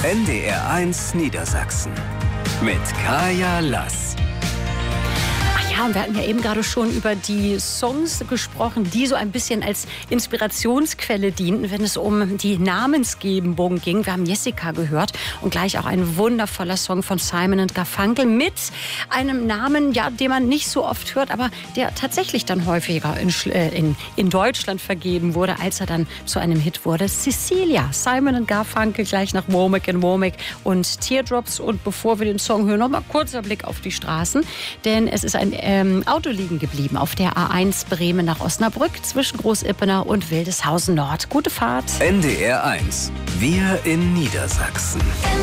NDR1 Niedersachsen mit Kaya Lass. Ja, und wir hatten ja eben gerade schon über die Songs gesprochen, die so ein bisschen als Inspirationsquelle dienten, wenn es um die Namensgebung ging. Wir haben Jessica gehört und gleich auch ein wundervoller Song von Simon & Garfunkel mit einem Namen, ja, den man nicht so oft hört, aber der tatsächlich dann häufiger in Deutschland vergeben wurde, als er dann zu einem Hit wurde. Cecilia, Simon & Garfunkel, gleich nach Womack & Womack und Teardrops. Und bevor wir den Song hören, noch mal kurzer Blick auf die Straßen, denn es ist ein Auto liegen geblieben auf der A1 Bremen nach Osnabrück zwischen Großippener und Wildeshausen Nord. Gute Fahrt. NDR1, wir in Niedersachsen.